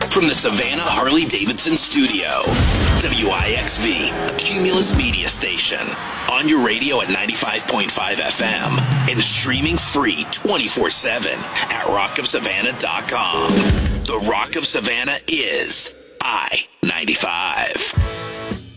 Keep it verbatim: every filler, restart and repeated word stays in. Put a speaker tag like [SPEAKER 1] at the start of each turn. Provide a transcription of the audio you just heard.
[SPEAKER 1] Direct from the Savannah Harley-Davidson studio. W I X V, a Cumulus media station. On your radio at ninety-five point five F M and streaming free twenty-four seven at rock of savannah dot com. The Rock of Savannah is I ninety-five.